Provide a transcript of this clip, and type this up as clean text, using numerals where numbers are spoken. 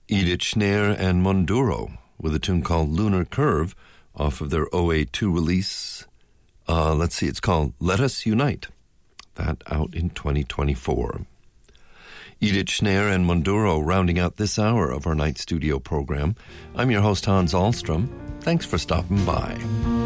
Edith Schneier and Monduro with a tune called Lunar Curve off of their OA2 release. It's called Let Us Unite. That out in 2024. Edith Schneier and Monduro rounding out this hour of our night studio program. I'm your host, Hans Ahlstrom. Thanks for stopping by.